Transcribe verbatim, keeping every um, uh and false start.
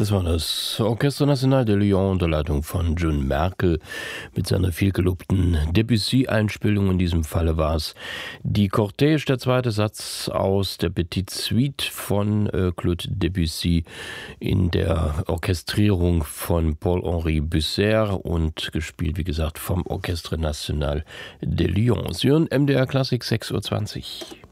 Das war das Orchestre National de Lyon unter Leitung von June Merkel mit seiner vielgelobten Debussy-Einspielung. In diesem Falle war es die Cortège, der zweite Satz aus der Petite Suite von äh, Claude Debussy in der Orchestrierung von Paul-Henri Bucer und gespielt, wie gesagt, vom Orchestre National de Lyon. Sie hören M D R Klassik, sechs Uhr zwanzig.